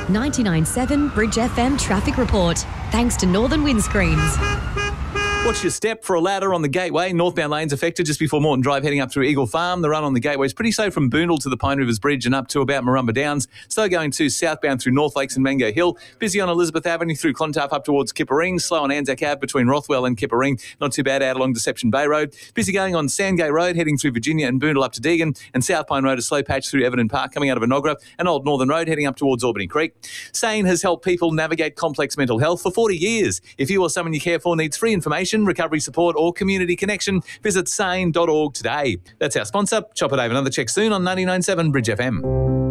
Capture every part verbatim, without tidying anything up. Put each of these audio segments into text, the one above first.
ninety-nine point seven Bridge F M traffic report. Thanks to Northern Windscreens. Watch your step for a ladder on the Gateway. Northbound lanes affected just before Moreton Drive heading up through Eagle Farm. The run on the Gateway is pretty safe from Boondall to the Pine Rivers Bridge and up to about Marumba Downs. Slow going to southbound through North Lakes and Mango Hill. Busy on Elizabeth Avenue through Clontarf up towards Kipperine. Slow on Anzac Ave between Rothwell and Kipperine. Not too bad out along Deception Bay Road. Busy going on Sandgate Road heading through Virginia and Boondall up to Deagon. And South Pine Road a slow patch through Everton Park coming out of Enoggera. And Old Northern Road heading up towards Albany Creek. SANE has helped people navigate complex mental health for forty years. If you or someone you care for needs free information, recovery support or community connection, visit sane dot org today. That's our sponsor. Chop it over. Another check soon on ninety-nine point seven Bridge F M.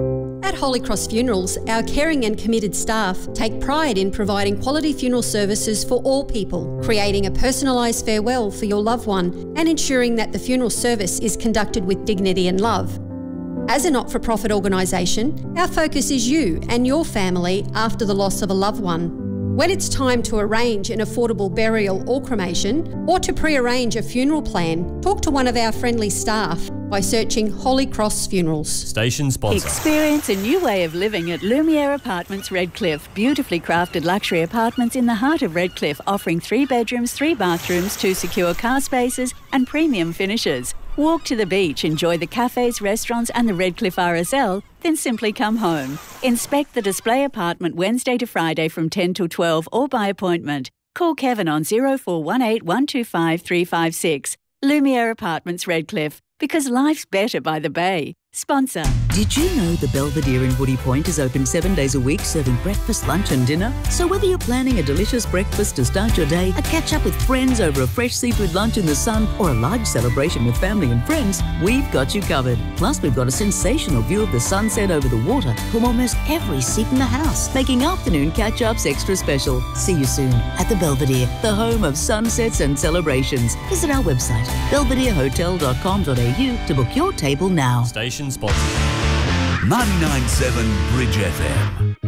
At Holy Cross Funerals, our caring and committed staff take pride in providing quality funeral services for all people, creating a personalised farewell for your loved one and ensuring that the funeral service is conducted with dignity and love. As a not-for-profit organisation, our focus is you and your family after the loss of a loved one. When it's time to arrange an affordable burial or cremation, or to pre-arrange a funeral plan, talk to one of our friendly staff by searching Holy Cross Funerals. Station sponsor. Experience a new way of living at Lumiere Apartments Redcliffe. Beautifully crafted luxury apartments in the heart of Redcliffe, offering three bedrooms, three bathrooms, two secure car spaces and premium finishes. Walk to the beach, enjoy the cafes, restaurants and the Redcliffe R S L, then simply come home. Inspect the display apartment Wednesday to Friday from ten till twelve or by appointment. Call Kevin on zero four one eight, one two five, three five six. Lumiere Apartments Redcliffe, because life's better by the bay. Sponsor. Did you know the Belvedere in Woody Point is open seven days a week, serving breakfast, lunch and dinner? So whether you're planning a delicious breakfast to start your day, a catch-up with friends over a fresh seafood lunch in the sun, or a large celebration with family and friends, we've got you covered. Plus, we've got a sensational view of the sunset over the water from almost every seat in the house, making afternoon catch-ups extra special. See you soon at the Belvedere, the home of sunsets and celebrations. Visit our website, belvedere hotel dot com dot a u, to book your table now. Station sponsor. ninety-nine point seven Bridge F M.